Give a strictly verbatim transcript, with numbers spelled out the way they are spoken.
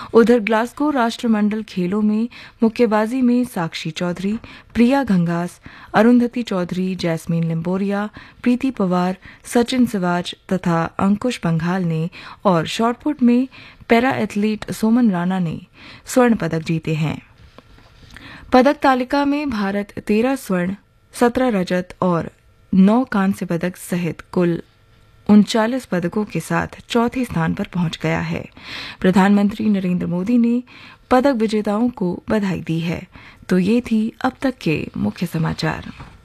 उधर ग्लासगो राष्ट्रमंडल खेलों में मुक्केबाजी में साक्षी चौधरी, प्रिया घंगास, अरुंधति चौधरी, जैस्मीन लिम्बोरिया, प्रीति पवार, सचिन सिवाच तथा अंकुश पंघाल ने और शॉटपुट में पैरा एथलीट सोमन राणा ने स्वर्ण पदक जीते हैं। पदक तालिका में भारत तेरह स्वर्ण, सत्रह रजत और नौ कांस्य पदक सहित कुल उनचालीस पदकों के साथ चौथे स्थान पर पहुंच गया है। प्रधानमंत्री नरेंद्र मोदी ने पदक विजेताओं को बधाई दी है। तो ये थी अब तक के मुख्य समाचार।